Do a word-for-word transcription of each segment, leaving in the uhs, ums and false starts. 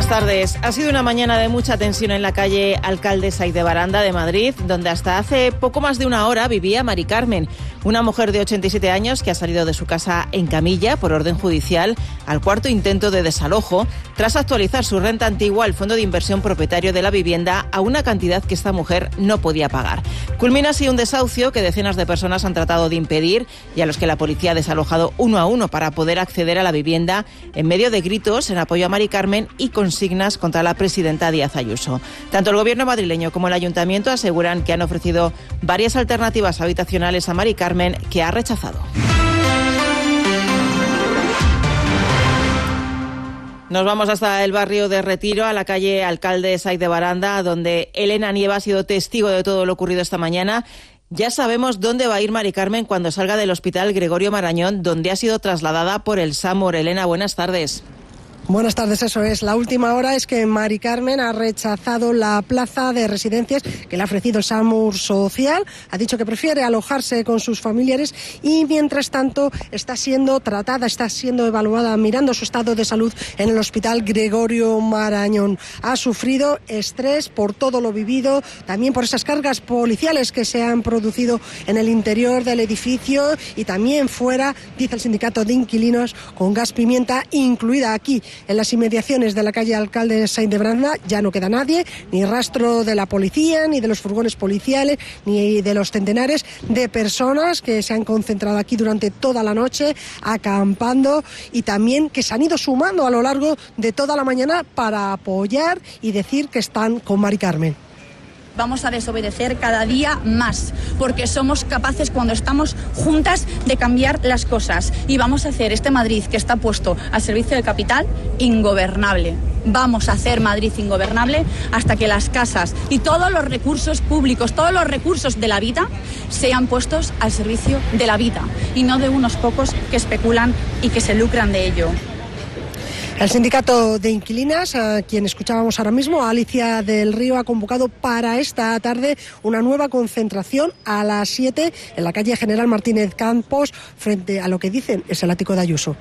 Buenas tardes. Ha sido una mañana de mucha tensión en la calle Alcalde Saiz de Baranda de Madrid, donde hasta hace poco más de una hora vivía Mari Carmen, una mujer de ochenta y siete años que ha salido de su casa en camilla por orden judicial al cuarto intento de desalojo, tras actualizar su renta antigua al fondo de inversión propietario de la vivienda a una cantidad que esta mujer no podía pagar. Culmina así un desahucio que decenas de personas han tratado de impedir y a los que la policía ha desalojado uno a uno para poder acceder a la vivienda en medio de gritos en apoyo a Mari Carmen y consignas contra la presidenta Díaz Ayuso. Tanto el gobierno madrileño como el ayuntamiento aseguran que han ofrecido varias alternativas habitacionales a Mari Carmen, que ha rechazado. Nos vamos hasta el barrio de Retiro, a la calle Alcalde Saiz de Baranda, donde Elena Nieva ha sido testigo de todo lo ocurrido esta mañana. Ya sabemos dónde va a ir Mari Carmen cuando salga del hospital Gregorio Marañón, donde ha sido trasladada por el SAMUR. Elena, buenas tardes. Buenas tardes, eso es. La última hora es que Mari Carmen ha rechazado la plaza de residencias que le ha ofrecido el SAMUR Social. Ha dicho que prefiere alojarse con sus familiares y, mientras tanto, está siendo tratada, está siendo evaluada, mirando su estado de salud en el hospital Gregorio Marañón. Ha sufrido estrés por todo lo vivido, también por esas cargas policiales que se han producido en el interior del edificio y también fuera, dice el sindicato de inquilinos, con gas pimienta incluida aquí. En las inmediaciones de la calle Alcalde Saiz de Baranda ya no queda nadie, ni rastro de la policía, ni de los furgones policiales, ni de los centenares de personas que se han concentrado aquí durante toda la noche, acampando, y también que se han ido sumando a lo largo de toda la mañana para apoyar y decir que están con Mari Carmen. Vamos a desobedecer cada día más, porque somos capaces, cuando estamos juntas, de cambiar las cosas. Y vamos a hacer este Madrid, que está puesto al servicio del capital, ingobernable. Vamos a hacer Madrid ingobernable hasta que las casas y todos los recursos públicos, todos los recursos de la vida, sean puestos al servicio de la vida y no de unos pocos que especulan y que se lucran de ello. El sindicato de inquilinas, a quien escuchábamos ahora mismo, Alicia del Río, ha convocado para esta tarde una nueva concentración a las siete en la calle General Martínez Campos, frente a lo que dicen es el ático de Ayuso.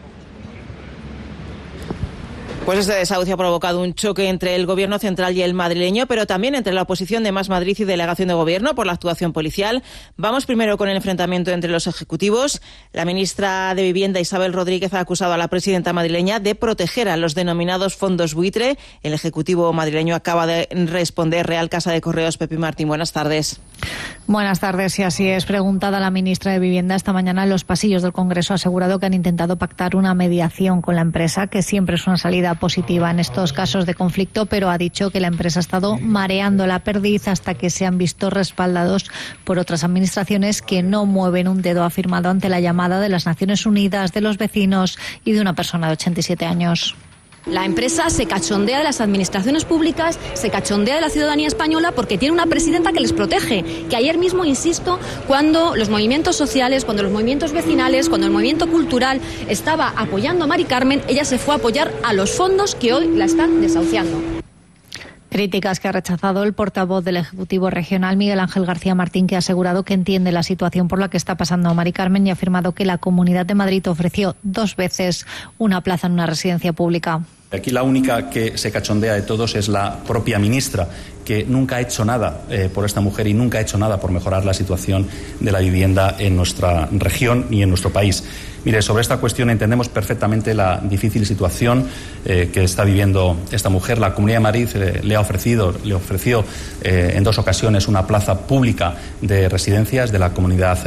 Pues este desahucio ha provocado un choque entre el gobierno central y el madrileño, pero también entre la oposición de Más Madrid y delegación de gobierno por la actuación policial. Vamos primero con el enfrentamiento entre los ejecutivos. La ministra de Vivienda, Isabel Rodríguez, ha acusado a la presidenta madrileña de proteger a los denominados fondos buitre. El ejecutivo madrileño acaba de responder. Real Casa de Correos, Pepi Martín, buenas tardes. Buenas tardes, y así es. Preguntada la ministra de Vivienda esta mañana en los pasillos del Congreso, ha asegurado que han intentado pactar una mediación con la empresa, que siempre es una salida positiva en estos casos de conflicto, pero ha dicho que la empresa ha estado mareando la perdiz hasta que se han visto respaldados por otras administraciones que no mueven un dedo, afirmado ante la llamada de las Naciones Unidas, de los vecinos y de una persona de ochenta y siete años. La empresa se cachondea de las administraciones públicas, se cachondea de la ciudadanía española porque tiene una presidenta que les protege. Que ayer mismo, insisto, cuando los movimientos sociales, cuando los movimientos vecinales, cuando el movimiento cultural estaba apoyando a Mari Carmen, ella se fue a apoyar a los fondos que hoy la están desahuciando. Críticas que ha rechazado el portavoz del Ejecutivo Regional, Miguel Ángel García Martín, que ha asegurado que entiende la situación por la que está pasando Mari Carmen y ha afirmado que la Comunidad de Madrid ofreció dos veces una plaza en una residencia pública. Aquí la única que se cachondea de todos es la propia ministra, que nunca ha hecho nada eh, por esta mujer y nunca ha hecho nada por mejorar la situación de la vivienda en nuestra región y en nuestro país. Mire, sobre esta cuestión entendemos perfectamente la difícil situación eh, que está viviendo esta mujer. La Comunidad de Madrid eh, le ha ofrecido, le ofreció eh, en dos ocasiones una plaza pública de residencias de la Comunidad